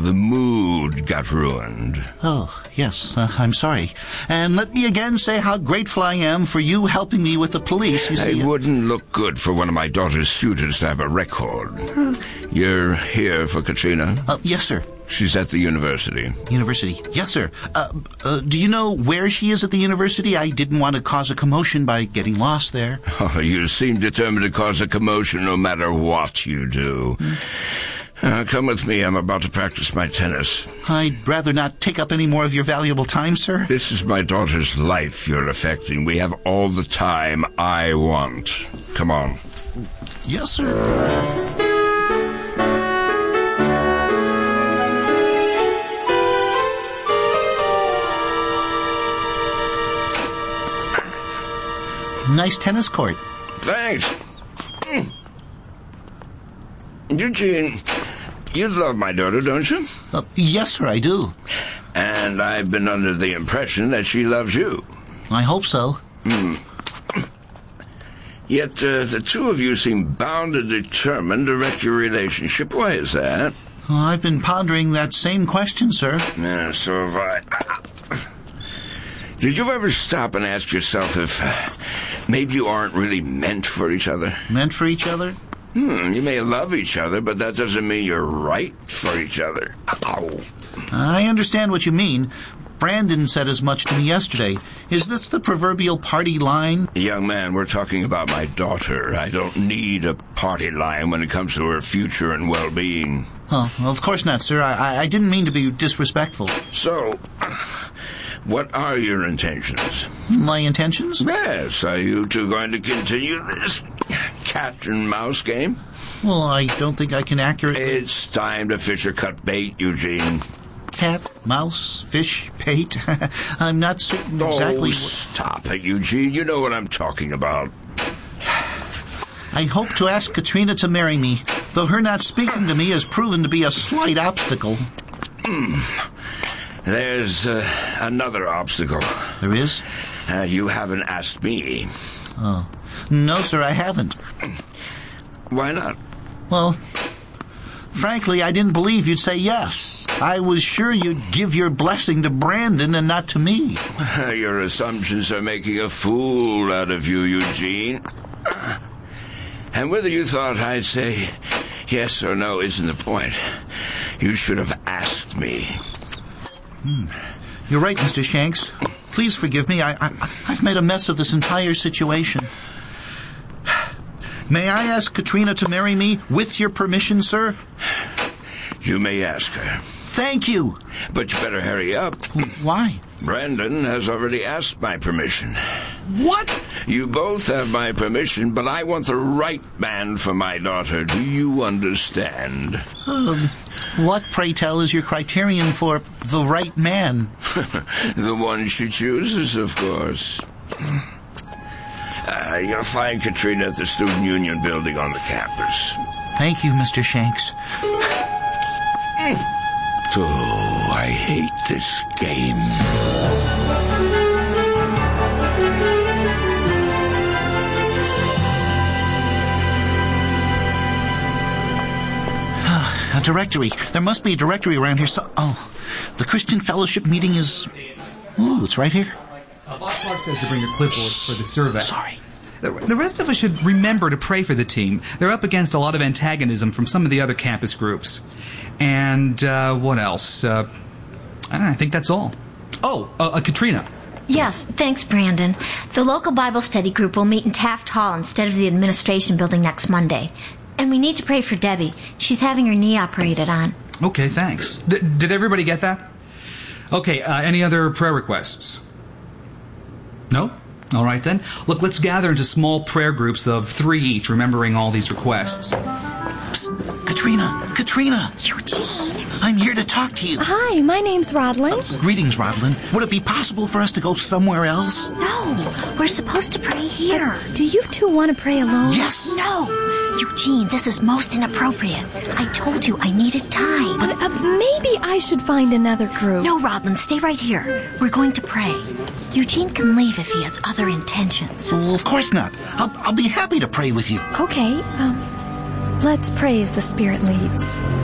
the mood got ruined. Oh, yes, I'm sorry. And let me again say how grateful I am for you helping me with the police. You see, it wouldn't look good for one of my daughter's suitors to have a record. You're here for Katrina? Yes, sir. She's at the university. University. Yes, sir. Do you know where she is at the university? I didn't want to cause a commotion by getting lost there. Oh, you seem determined to cause a commotion no matter what you do. Come with me. I'm about to practice my tennis. I'd rather not take up any more of your valuable time, sir. This is my daughter's life you're affecting. We have all the time I want. Come on. Yes, sir. Nice tennis court. Thanks. Eugene, you love my daughter, don't you? Yes, sir, I do. And I've been under the impression that she loves you. I hope so. Yet the two of you seem bound and determined to wreck your relationship. Why is that? I've been pondering that same question, sir. Yeah, so have I. Did you ever stop and ask yourself if maybe you aren't really meant for each other? Meant for each other? You may love each other, but that doesn't mean you're right for each other. Ow. I understand what you mean. Brandon said as much to me yesterday. Is this the proverbial party line? Young man, we're talking about my daughter. I don't need a party line when it comes to her future and well-being. Oh, of course not, sir. I didn't mean to be disrespectful. So, what are your intentions? My intentions? Yes. Are you two going to continue this cat and mouse game? Well, I don't think I can accurately... It's time to fish or cut bait, Eugene. Cat, mouse, fish, bait. I'm not certain exactly... Stop it, Eugene. You know what I'm talking about. I hope to ask Katrina to marry me, though her not speaking to me has proven to be a slight obstacle. There's another obstacle. There is? You haven't asked me. Oh. No, sir, I haven't. Why not? Well, frankly, I didn't believe you'd say yes. I was sure you'd give your blessing to Brandon and not to me. Your assumptions are making a fool out of you, Eugene. And whether you thought I'd say yes or no isn't the point. You should have asked me. You're right, Mr. Shanks. Please forgive me. I've made a mess of this entire situation. May I ask Katrina to marry me with your permission, sir? You may ask her. Thank you. But you better hurry up. Why? Brandon has already asked my permission. What? You both have my permission, but I want the right man for my daughter. Do you understand? What, pray tell, is your criterion for the right man? The one she chooses, of course. You'll find Katrina at the Student Union building on the campus. Thank you, Mr. Shanks. Oh, I hate this game. A directory. There must be a directory around here. The Christian Fellowship meeting is... Oh, it's right here. Bob Clark says to bring your clipboards for the survey. Sorry. The rest of us should remember to pray for the team. They're up against a lot of antagonism from some of the other campus groups. And, what else? I think that's all. Katrina. Yes, thanks, Brandon. The local Bible study group will meet in Taft Hall instead of the administration building next Monday. And we need to pray for Debbie. She's having her knee operated on. Okay, thanks. Did everybody get that? Okay, any other prayer requests? No? All right, then. Look, let's gather into small prayer groups of 3 each, remembering all these requests. Psst. Katrina! Eugene! I'm here to talk to you. Hi, my name's Rodlin. Greetings, Rodlin. Would it be possible for us to go somewhere else? No, we're supposed to pray here. Do you two want to pray alone? Yes! No! Eugene, this is most inappropriate. I told you I needed time. But, maybe I should find another group. No, Rodlin, stay right here. We're going to pray. Eugene can leave if he has other intentions. Well, of course not. I'll be happy to pray with you. Okay, let's pray as the Spirit leads.